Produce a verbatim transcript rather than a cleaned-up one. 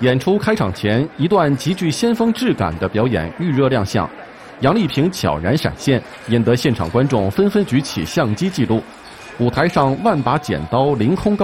演出开场前，一段极具先锋质感的表演预热亮相，杨丽萍悄然闪现，引得现场观众纷纷举起相机记录。舞台上万把剪刀凌空高。